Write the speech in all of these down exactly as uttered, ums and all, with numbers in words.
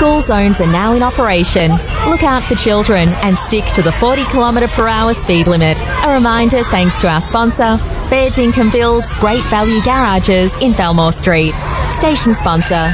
School zones are now in operation. Look out for children and stick to the forty kilometre per hour speed limit. A reminder thanks to our sponsor, Fair Dinkum Builds Great Value Garages in Belmore Street. Station sponsor.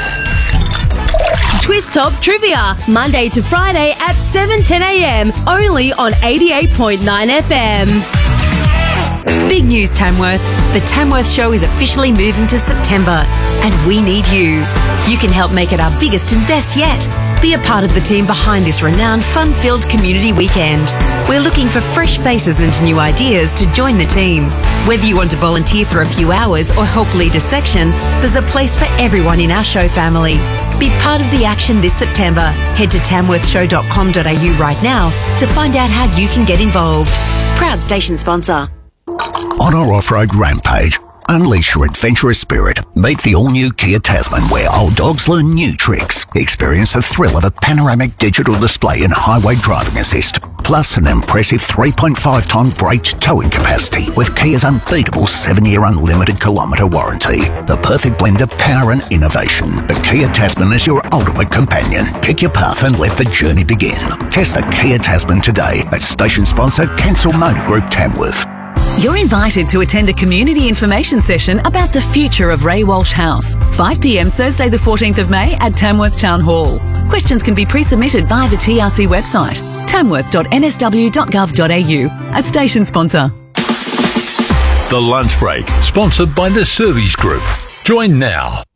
Twist Top Trivia, Monday to Friday at seven ten a m, only on eighty-eight point nine F M. Big news, Tamworth. The Tamworth Show is officially moving to September, and we need you. You can help make it our biggest and best yet. Be a part of the team behind this renowned, fun-filled community weekend. We're looking for fresh faces and new ideas to join the team. Whether you want to volunteer for a few hours or help lead a section, there's a place for everyone in our show family. Be part of the action this September. Head to tamworth show dot com dot a u right now to find out how you can get involved. Proud station sponsor. On our off-road rampage, unleash your adventurous spirit. Meet the all-new Kia Tasman, where old dogs learn new tricks. Experience the thrill of a panoramic digital display and highway driving assist. Plus an impressive three point five tonne braked towing capacity with Kia's unbeatable seven-year unlimited kilometre warranty. The perfect blend of power and innovation. The Kia Tasman is your ultimate companion. Pick your path and let the journey begin. Test the Kia Tasman today at station sponsor Cancel Motor Group Tamworth. You're invited to attend a community information session about the future of Ray Walsh House. five p m Thursday the fourteenth of May at Tamworth Town Hall. Questions can be pre-submitted via the T R C website, tamworth dot n s w dot gov dot a u. A station sponsor. The Lunch Break, sponsored by the Service Group. Join now.